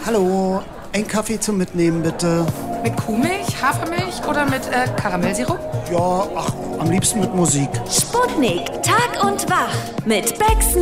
Hallo, ein Kaffee zum Mitnehmen, bitte. Mit Kuhmilch, Hafermilch oder mit Karamellsirup? Ja, ach, am liebsten mit Musik. Sputnik, Tag und Wach mit Becks